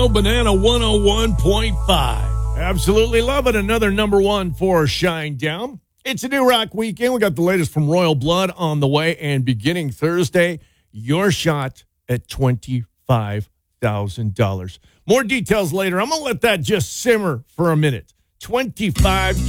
Banana 101.5. Absolutely love it. Another number one for Shinedown. It's a new rock weekend. We got the latest from Royal Blood on the way, and beginning Thursday, your shot at $25,000. More details later. I'm going to let that just simmer for a minute. 25